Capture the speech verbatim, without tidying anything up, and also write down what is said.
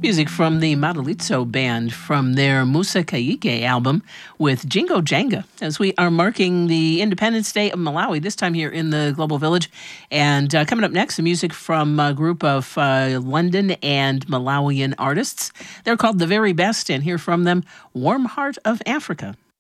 Music from the Madalitso Band from their Musa Kaike album with Jingo Janga, as we are marking the Independence Day of Malawi, this time here in the Global Village. And uh, coming up next, the music from a group of uh, London and Malawian artists. They're called The Very Best, and hear from them, Warm Heart of Africa.